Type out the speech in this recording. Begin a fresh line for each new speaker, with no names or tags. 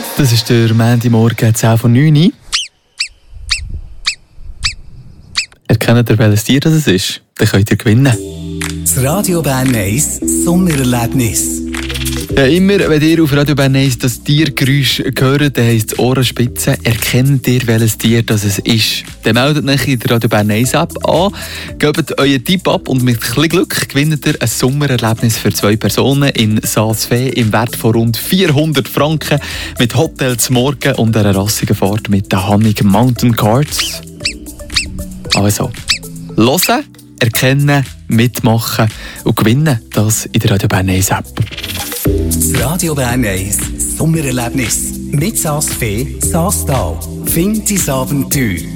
Das ist der Montagmorgen 10 von 9 Uhr. Erkennt ihr, welches Tier das ist? Dann könnt ihr gewinnen.
Das Radio Bern 1 Sommererlebnis.
Ja, immer, wenn ihr auf Radio Bern 1 das Tiergeräusch hört, dann heisst es Ohrenspitzen. Erkennt ihr, welches Tier das ist? Dann meldet euch in der Radio Bern 1 App an, gebt euren Tipp ab und mit ein bisschen Glück gewinnt ihr ein Sommererlebnis für 2 Personen in Saas-Fee im Wert von rund 400 Franken mit Hotel zum Morgen und einer rassigen Fahrt mit den Hannig Mountain Cards. Also, hören, erkennen, mitmachen und gewinnen, das in der Radio Bern 1 App.
Das Radio Bern 1 Sommererlebnis mit Saas-Fee, Saastal. Find dein Abenteuer.